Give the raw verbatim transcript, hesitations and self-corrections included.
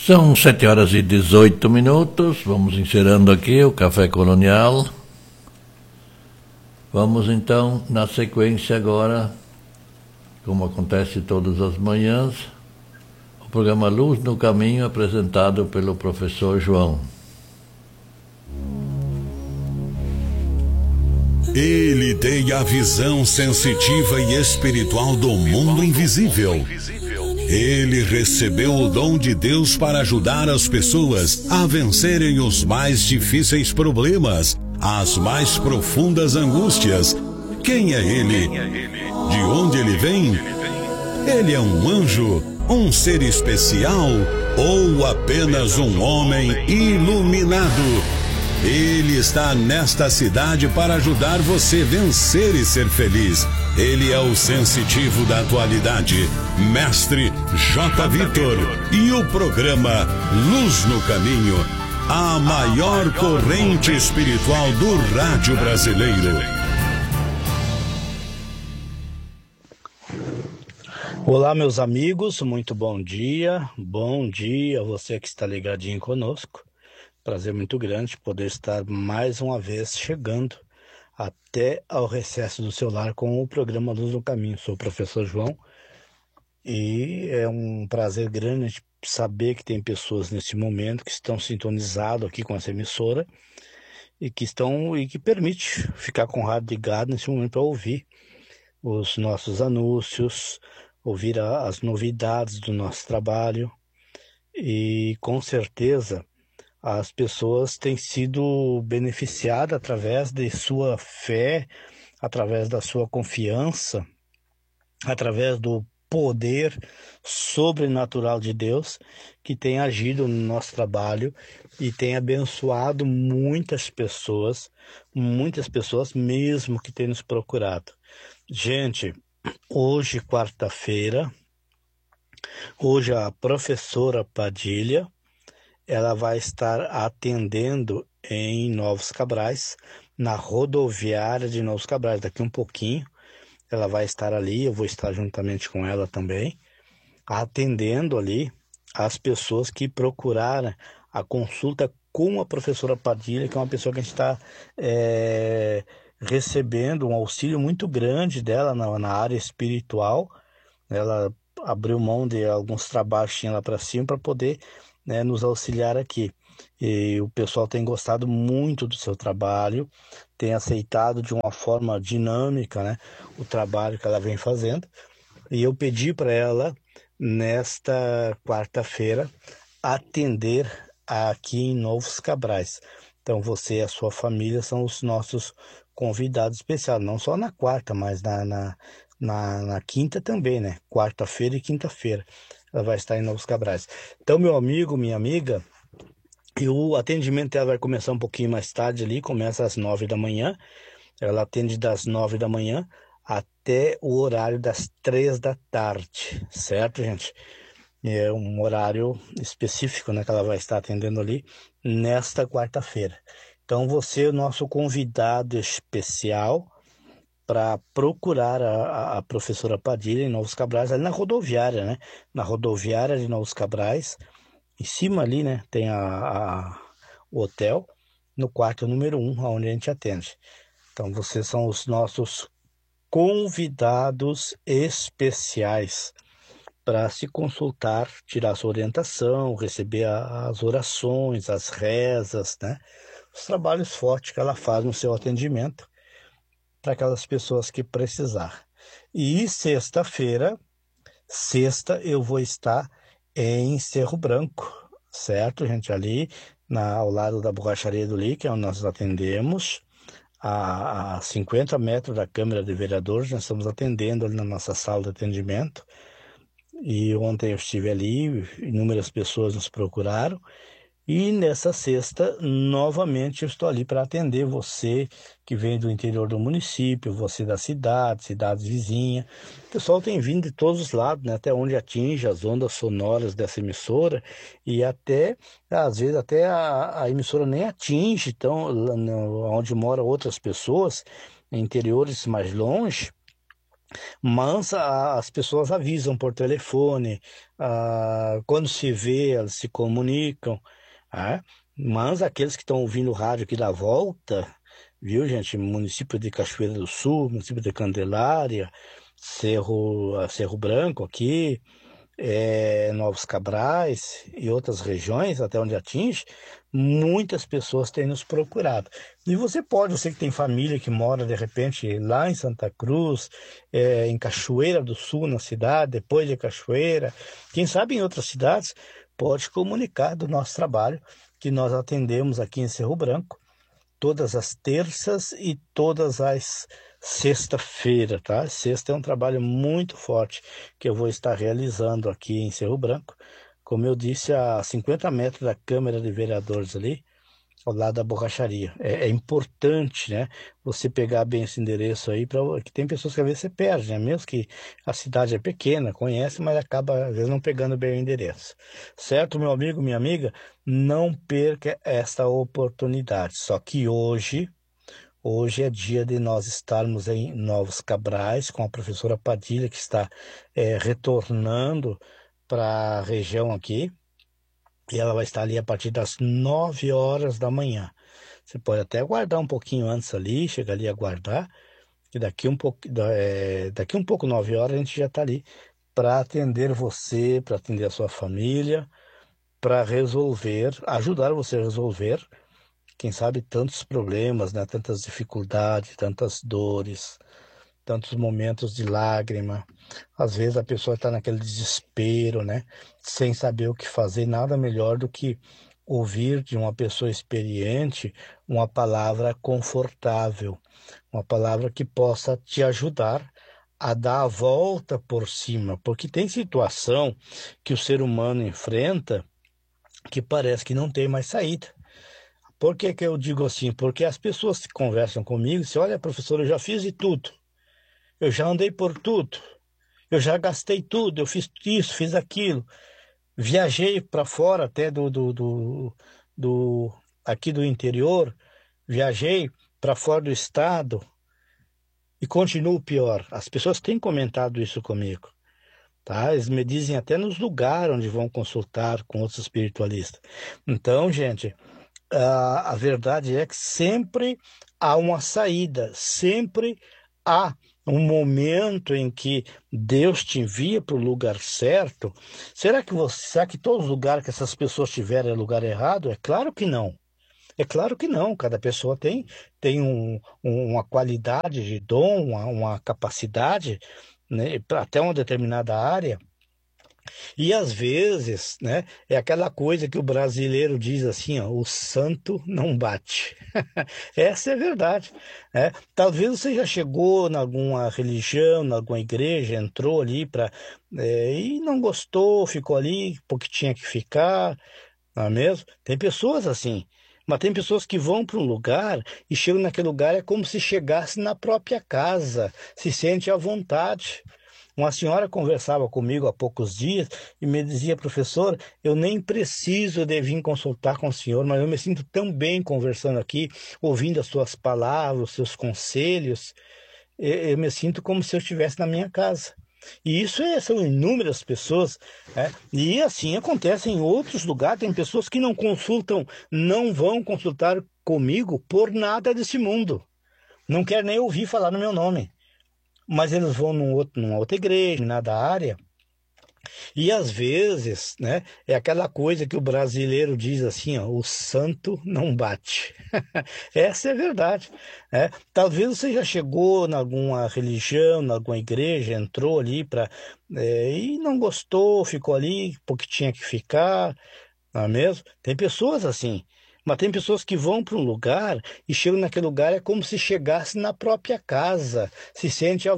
São sete horas e dezoito minutos, vamos encerrando aqui o Café Colonial. Vamos então, na sequência agora, como acontece todas as manhãs, o programa Luz no Caminho, apresentado pelo professor João. Ele tem a visão sensitiva e espiritual do mundo invisível. Ele recebeu o dom de Deus para ajudar as pessoas a vencerem os mais difíceis problemas, as mais profundas angústias. Quem é ele? De onde ele vem? Ele é um anjo, um ser especial ou apenas um homem iluminado? Ele está nesta cidade para ajudar você a vencer e ser feliz. Ele é o sensitivo da atualidade, Mestre J. Vitor, e o programa Luz no Caminho, a maior corrente espiritual do rádio brasileiro. Olá, meus amigos, muito bom dia, bom dia a você que está ligadinho conosco. Prazer muito grande poder estar mais uma vez chegando até ao recesso do seu lar com o programa Luz no Caminho. Sou o professor João e é um prazer grande saber que tem pessoas nesse momento que estão sintonizadas aqui com essa emissora e que estão e que permite ficar com o rádio ligado nesse momento para ouvir os nossos anúncios, ouvir a, as novidades do nosso trabalho e com certeza as pessoas têm sido beneficiadas através de sua fé, através da sua confiança, através do poder sobrenatural de Deus que tem agido no nosso trabalho e tem abençoado muitas pessoas, muitas pessoas mesmo que têm nos procurado. Gente, hoje, quarta-feira, hoje a professora Padilha, ela vai estar atendendo em Novos Cabrais, na rodoviária de Novos Cabrais. Daqui um pouquinho ela vai estar ali, eu vou estar juntamente com ela também, atendendo ali as pessoas que procuraram a consulta com a professora Padilha, que é uma pessoa que a gente está é, recebendo um auxílio muito grande dela na, na área espiritual. Ela abriu mão de alguns trabalhos que tinha lá para cima para poder Né, nos auxiliar aqui. E o pessoal tem gostado muito do seu trabalho, tem aceitado de uma forma dinâmica, né, o trabalho que ela vem fazendo. E eu pedi para ela, nesta quarta-feira, atender aqui em Novos Cabrais. Então você e a sua família são os nossos convidados especiais, não só na quarta, mas na, na, na, na quinta também, né? Quarta-feira e quinta-feira. Ela vai estar em Novos Cabrais. Então, meu amigo, minha amiga, e o atendimento dela vai começar um pouquinho mais tarde ali, começa às nove da manhã. Ela atende das nove da manhã até o horário das três da tarde, certo, gente? É um horário específico, né, que ela vai estar atendendo ali nesta quarta-feira. Então, você é o nosso convidado especial para procurar a, a professora Padilha em Novos Cabrais, ali na rodoviária, né? Na rodoviária de Novos Cabrais, em cima ali, né? Tem a, a, o hotel, no quarto número um, onde a gente atende. Então, vocês são os nossos convidados especiais para se consultar, tirar sua orientação, receber a, as orações, as rezas, né? Os trabalhos fortes que ela faz no seu atendimento, para aquelas pessoas que precisar. E sexta-feira, sexta eu vou estar em Cerro Branco, certo, gente? Ali na, ao lado da borracharia do Li, que é onde nós atendemos, a, a cinquenta metros da Câmara de Vereadores, nós estamos atendendo ali na nossa sala de atendimento. E ontem eu estive ali, inúmeras pessoas nos procuraram. E nessa sexta, novamente, eu estou ali para atender você que vem do interior do município, você da cidade, cidades vizinhas. O pessoal tem vindo de todos os lados, né, até onde atinge as ondas sonoras dessa emissora e até, às vezes, até a, a emissora nem atinge, então, onde moram outras pessoas, em interiores mais longe, Mas a- as pessoas avisam por telefone, ah, quando se vê, elas se comunicam, né? Mas aqueles que estão ouvindo o rádio aqui da volta, viu, gente? Município de Cachoeira do Sul, município de Candelária, Cerro, ah, Cerro Branco aqui, eh, Novos Cabrais e outras regiões, até onde atinge, muitas pessoas têm nos procurado. E você pode, você que tem família que mora de repente lá em Santa Cruz, eh, em Cachoeira do Sul, na cidade, depois de Cachoeira, quem sabe em outras cidades, pode comunicar do nosso trabalho que nós atendemos aqui em Cerro Branco todas as terças e todas as sexta-feira, tá? Sexta é um trabalho muito forte que eu vou estar realizando aqui em Cerro Branco, como eu disse, a cinquenta metros da Câmara de Vereadores ali, ao lado da borracharia. É, é importante, né, você pegar bem esse endereço aí, para que tem pessoas que às vezes você perde, né? Mesmo que a cidade é pequena, conhece, mas acaba às vezes não pegando bem o endereço. Certo, meu amigo, minha amiga? Não perca esta oportunidade. Só que hoje, hoje é dia de nós estarmos em Novos Cabrais com a professora Padilha, que está é, retornando para a região aqui. E ela vai estar ali a partir das nove horas da manhã. Você pode até aguardar um pouquinho antes ali, chega ali a aguardar, que daqui um pouco, da- é, daqui um pouco, nove horas, a gente já está ali para atender você, para atender a sua família, para resolver, ajudar você a resolver, quem sabe, tantos problemas, né? Tantas dificuldades, tantas dores, tantos momentos de lágrima. Às vezes a pessoa está naquele desespero, né? Sem saber o que fazer. Nada melhor do que ouvir de uma pessoa experiente uma palavra confortável, uma palavra que possa te ajudar a dar a volta por cima, porque tem situação que o ser humano enfrenta que parece que não tem mais saída. Por que que eu digo assim? Porque as pessoas que conversam comigo, dizem, olha, professor, eu já fiz de tudo. Eu já andei por tudo. Eu já gastei tudo. Eu fiz isso, fiz aquilo. Viajei para fora até do, do, do, do aqui do interior. Viajei para fora do estado e continuo pior. As pessoas têm comentado isso comigo. Tá? Eles me dizem até nos lugares onde vão consultar com outros espiritualistas. Então, gente, a, a verdade é que sempre há uma saída, sempre há um momento em que Deus te envia para o lugar certo. Será que você, será que todos os lugares que essas pessoas tiverem é lugar errado? É claro que não. É claro que não. Cada pessoa tem, tem um, um- uma qualidade de dom, uma, uma capacidade, né, para até uma determinada área. E às vezes, né, é aquela coisa que o brasileiro diz assim, ó, o santo não bate. Essa é a verdade, né? Talvez você já chegou em alguma religião, em alguma igreja, entrou ali para e não gostou, ficou ali porque tinha que ficar, não é mesmo? Tem pessoas assim. Mas tem pessoas que vão para um lugar e chegam naquele lugar é como se chegasse na própria casa, se sente à vontade. Uma senhora conversava comigo há poucos dias e me dizia, professor, eu nem preciso de vir consultar com o senhor, mas eu me sinto tão bem conversando aqui, ouvindo as suas palavras, os seus conselhos. Eu, eu me sinto como se eu estivesse na minha casa. E isso é, são inúmeras pessoas, né? E assim acontece em outros lugares. Tem pessoas que não consultam, não vão consultar comigo por nada desse mundo. Não quer nem ouvir falar no meu nome. Mas eles vão num outro, numa outra igreja, nada área, e às vezes, né, é aquela coisa que o brasileiro diz assim, ó, o santo não bate. Essa é a verdade, né? Talvez você já chegou em alguma religião, em alguma igreja, entrou ali para e não gostou, ficou ali porque tinha que ficar, não é mesmo? Tem pessoas assim. Mas tem pessoas que vão para um lugar e chegam naquele lugar é como se chegasse na própria casa, se sente à